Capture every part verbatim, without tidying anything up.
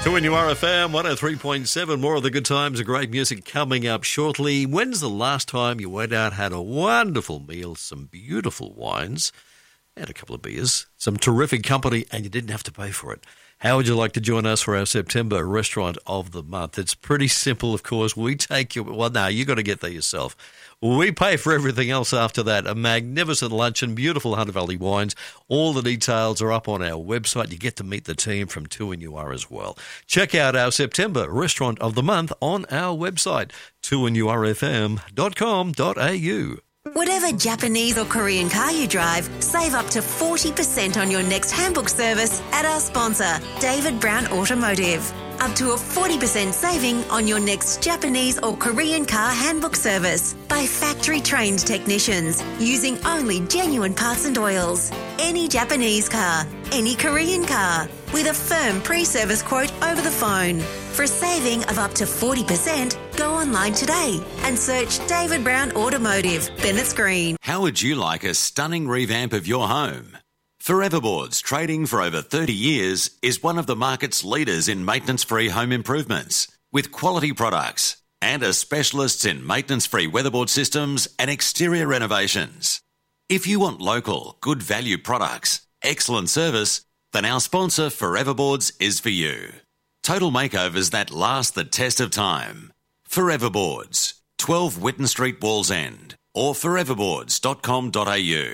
two N U R F M one oh three point seven. More of the good times and great music coming up shortly. When's the last time you went out, had a wonderful meal, some beautiful wines, and a couple of beers, some terrific company, and you didn't have to pay for it? How would you like to join us for our September Restaurant of the Month? It's pretty simple, of course. We take you, well, no, you got to get there yourself. We pay for everything else after that. A magnificent luncheon, beautiful Hunter Valley wines. All the details are up on our website. You get to meet the team from two N U R as well. Check out our September Restaurant of the Month on our website, two N U R F M dot com dot a u. Whatever Japanese or Korean car you drive, save up to forty percent on your next handbook service at our sponsor, David Brown Automotive. Up to a forty percent saving on your next Japanese or Korean car handbook service by factory-trained technicians using only genuine parts and oils. Any Japanese car, any Korean car, with a firm pre-service quote over the phone. For a saving of up to forty percent, go online today and search David Brown Automotive, Bennett's Green. How would you like a stunning revamp of your home? Foreverboards, trading for over thirty years, is one of the market's leaders in maintenance-free home improvements, with quality products and are specialists in maintenance-free weatherboard systems and exterior renovations. If you want local, good value products, excellent service, then our sponsor Foreverboards is for you. Total makeovers that last the test of time. Foreverboards, twelve Witten Street, Wallsend, or foreverboards dot com dot a u.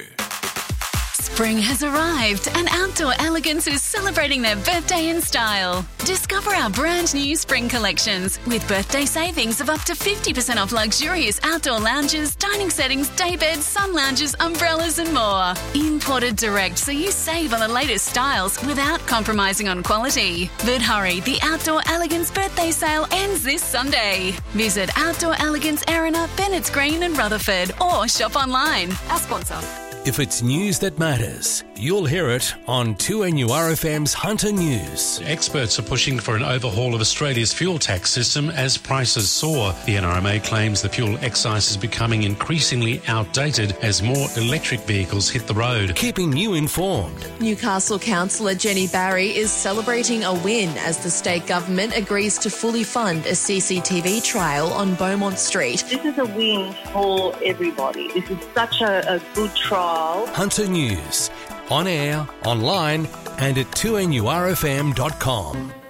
Spring has arrived and Outdoor Elegance is celebrating their birthday in style. Discover our brand new spring collections with birthday savings of up to fifty percent off luxurious outdoor lounges, dining settings, day beds, sun lounges, umbrellas and more. Imported direct so you save on the latest styles without compromising on quality. But hurry, the Outdoor Elegance birthday sale ends this Sunday. Visit Outdoor Elegance Erina, Bennett's Green and Rutherford or shop online. Our sponsor. If it's news that matters, you'll hear it on two N U R F M's Hunter News. Experts are pushing for an overhaul of Australia's fuel tax system as prices soar. The N R M A claims the fuel excise is becoming increasingly outdated as more electric vehicles hit the road. Keeping you informed. Newcastle Councillor Jenny Barry is celebrating a win as the state government agrees to fully fund a C C T V trial on Beaumont Street. This is a win for everybody. This is such a, a good trial. Hunter News, on air, online and at two N U R F M dot com.